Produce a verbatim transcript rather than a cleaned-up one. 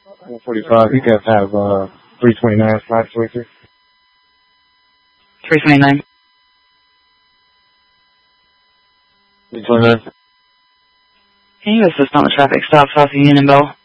one forty-five. You guys have uh, three twenty-nine slide choices. three twenty-nine. three twenty-nine. Can you assist on the traffic stop south of Unionville?